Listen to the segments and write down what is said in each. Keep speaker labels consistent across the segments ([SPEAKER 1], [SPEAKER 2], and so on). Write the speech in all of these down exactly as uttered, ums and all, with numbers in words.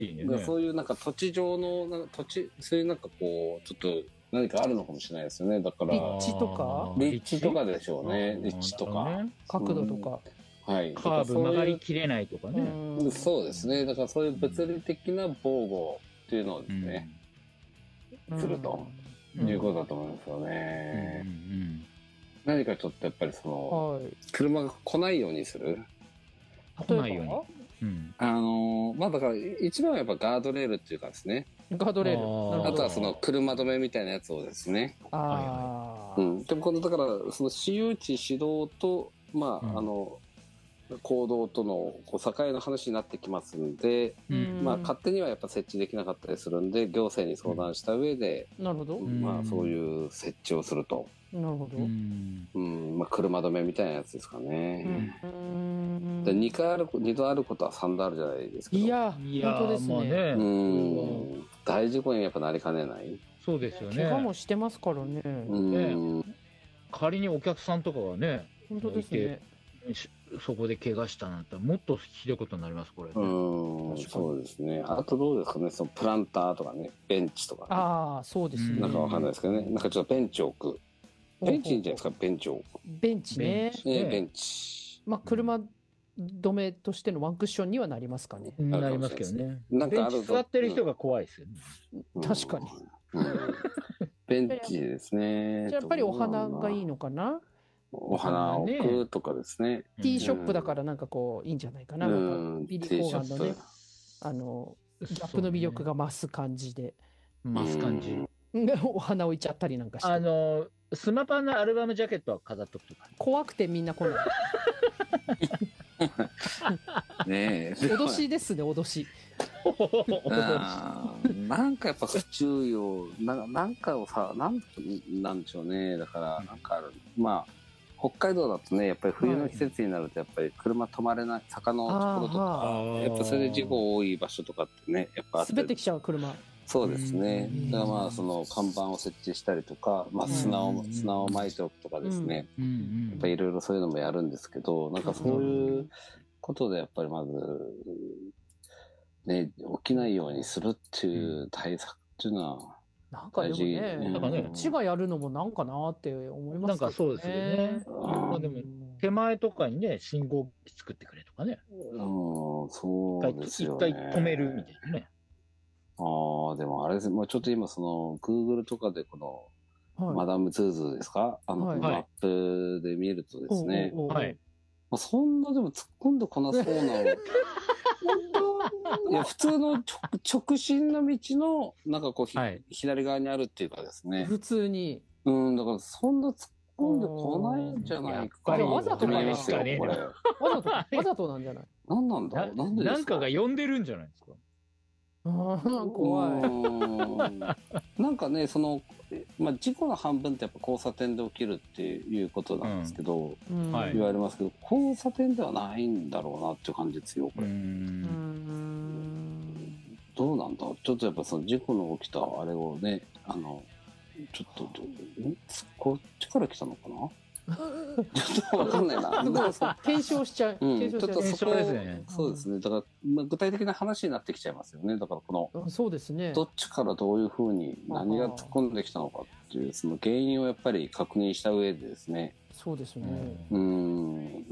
[SPEAKER 1] いいね。
[SPEAKER 2] だからそういうなんか土地上の、なんか土地、そういうなんかこう、ちょっと何かあるのかもしれないですよね。だから、
[SPEAKER 3] 立地とか
[SPEAKER 2] 立地とかでしょうね。
[SPEAKER 1] あー
[SPEAKER 2] 立地とか。
[SPEAKER 1] なるほどね
[SPEAKER 3] 角度とか。
[SPEAKER 2] はい。
[SPEAKER 1] カーブ曲がりきれないとかね。
[SPEAKER 3] うん
[SPEAKER 2] そうですね。だからそういう物理的な防護っていうのをですね、するということだと思いますよね。
[SPEAKER 1] うんうん
[SPEAKER 2] 何かちょっとやっぱりその、
[SPEAKER 3] はい。
[SPEAKER 2] 車が来ないようにする。
[SPEAKER 1] 来ないようにうん。
[SPEAKER 2] あのーまあだから一番はやっぱガードレールっていうかですね。
[SPEAKER 3] ガードレール。
[SPEAKER 1] あー
[SPEAKER 3] なるほど
[SPEAKER 2] あとはその車止めみたいなやつをですね。
[SPEAKER 3] ああ、
[SPEAKER 2] うん。でもこのだからその私有地指導と、まあ、
[SPEAKER 1] うん
[SPEAKER 2] あの、行動とのこう境の話になってきますんで、
[SPEAKER 3] うん
[SPEAKER 2] まあ勝手にはやっぱ設置できなかったりするんで、行政に相談した上で、
[SPEAKER 3] なるほど。
[SPEAKER 1] ん
[SPEAKER 2] まあそういう設置をすると。
[SPEAKER 3] なるほど。
[SPEAKER 1] う
[SPEAKER 3] うん
[SPEAKER 1] ん。
[SPEAKER 2] うん、まあ車止めみたいなやつですかね。
[SPEAKER 3] うん
[SPEAKER 2] でにかいある、にどあることはさんどあるじゃないですか。
[SPEAKER 3] いや、
[SPEAKER 1] いや
[SPEAKER 3] 本当ですね。
[SPEAKER 1] ーまあね、
[SPEAKER 2] うん。大事故にやっぱなりかねない。
[SPEAKER 1] そうですよ
[SPEAKER 3] 怪我も
[SPEAKER 1] ね。
[SPEAKER 3] してますからね。
[SPEAKER 2] うん。
[SPEAKER 1] 仮にお客さんとかがね、
[SPEAKER 3] 本当ですね。
[SPEAKER 1] しそこで怪我したなんてもっとひどいことになりますこれ。
[SPEAKER 2] うん、そうですね。あとどうですかね、そのプランターとかね、ベンチとか、ね。
[SPEAKER 3] ああ、そうですね。
[SPEAKER 2] なんかわかんないですけどね。なんかちょっとベンチを置く。ベンチいいんじゃないですか、ベンチを置く。
[SPEAKER 3] ベンチね。
[SPEAKER 2] えベンチ。
[SPEAKER 3] まあ、車止めとしてのワンクッションにはなりますかね。
[SPEAKER 1] なりますけどね。
[SPEAKER 2] なんかあると
[SPEAKER 1] ベンチ座ってる人が怖いですよね。
[SPEAKER 3] 確かに。
[SPEAKER 2] うんベンチですね。
[SPEAKER 3] じゃあやっぱりお花がいいのかな。
[SPEAKER 2] お花を置くとかですね。
[SPEAKER 3] ティーショップだからなんかこういいんじゃないかな。なんかビリー・コーガンのね、あの、ギャップの魅力が増す感じで。
[SPEAKER 1] 増す感じ。
[SPEAKER 3] お花置いちゃったりなんかして。
[SPEAKER 1] あの、スマパンのアルバムジャケットは飾っとくとか。
[SPEAKER 3] 怖くてみんな来ない。
[SPEAKER 2] ねえ。
[SPEAKER 3] 脅しですね、脅し。
[SPEAKER 2] なんかやっぱ不注意を、ななんかをさ、なんなんでしょうね。だから、なんかある。まあ、北海道だとね、やっぱり冬の季節になると、やっぱり車止まれない、坂のところとか、やっぱそれで事故多い場所とかってね、やっぱあって。
[SPEAKER 3] 滑ってきちゃう車。
[SPEAKER 2] そうですね。だからまあ、その看板を設置したりとか、まあ砂を、砂を撒いておくとかですね。やっぱいろいろそういうのもやるんですけど、なんかそういうことでやっぱりまず、ね、起きないようにするっていう対策っていうのは、
[SPEAKER 3] なんかでもね、なんかね、こっちがやるのもなんかなって思いますけどね。
[SPEAKER 1] なんかそうですよね。まあでも、手前とかにね、信号機作ってくれとかね。
[SPEAKER 2] うん、そうですよ
[SPEAKER 1] ね。一回止めるみたいなね。
[SPEAKER 2] ああ、でもあれですね、もうちょっと今その、Google とかでこの、はい、マダムズーズーですかあの、はい、マップで見るとですね、
[SPEAKER 1] はい。
[SPEAKER 2] まあ、そんなでも突っ込んでこなそうな、いや、普通の直進の道の、なんかこう、はい、左側にあるっていうかですね。
[SPEAKER 3] 普通に。
[SPEAKER 2] うん、だからそんな突っ込んでこないんじゃないかな。
[SPEAKER 3] わざとなん
[SPEAKER 2] ですよ、これ。
[SPEAKER 3] わざと、わざとなんじゃない
[SPEAKER 2] 何なんだろうなんでですか
[SPEAKER 1] なんかが呼んでるんじゃないですか
[SPEAKER 3] ああ、怖い。
[SPEAKER 2] なんかね、その、まあ、事故の半分ってやっぱ交差点で起きるっていうことなんですけど、うんはい、言われますけど、交差点ではないんだろうなっていう感じですよ、これ。うんどうなんだちょっとやっぱその事故の起きたあれをね、あの、ちょっと、こっちから来たのかなちょっとわかんないな。
[SPEAKER 3] 検証しちゃう。
[SPEAKER 2] うん、ちょっとそこ
[SPEAKER 1] ですね。
[SPEAKER 2] そうですね。だから、まあ、具体的な話になってきちゃいますよね。だからこの、
[SPEAKER 3] そうですね。
[SPEAKER 2] どっちからどういうふうに何が突っ込んできたのかっていう、その原因をやっぱり確認した上でですね。
[SPEAKER 3] そうですね。
[SPEAKER 2] うん。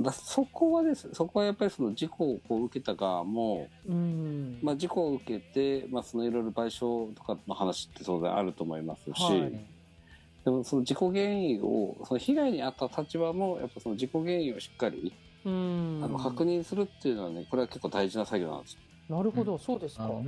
[SPEAKER 2] だそこはです、そこはやっぱりその事故をこう受けた側も、うんまあ事故を受けて、まあそのいろいろ賠償とかの話って当然あると思いますし、はいでもその事故原因を、その被害に遭った立場も、やっぱその事故原因をしっかり、うんあの確認するっていうのはね、これは結構大事な作業なんですよ。
[SPEAKER 3] なるほど、そうですか。
[SPEAKER 2] うん、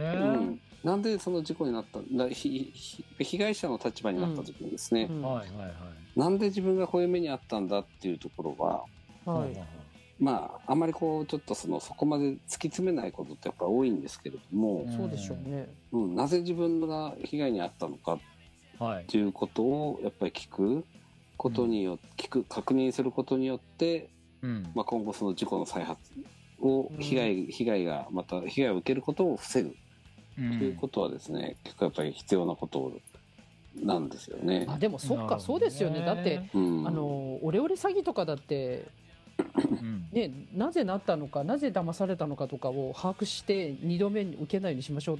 [SPEAKER 2] なんでその事故になっただひひ被害者の立場になった時にですね、うんうん、なんで自分がこういう目に遭ったんだっていうところは、はい、まあ、あまりこう、ちょっとその、そこまで突き詰めないことってやっぱ多いんですけれども、
[SPEAKER 3] そうでしょうね。
[SPEAKER 2] うん、なぜ自分が被害に遭ったのかっていうことをやっぱり聞くことによって、うん、聞く確認することによって、うんまあ、今後その事故の再発を被害、うん、被害がまた被害を受けることを防ぐということはですね、結構やっぱり必要なことなんですよね。
[SPEAKER 3] あでもそっかそうですよね。だって、うん、あのオレオレ詐欺とかだってね、なぜなったのか、なぜ騙されたのかとかを把握してにどめに受けないようにしましょう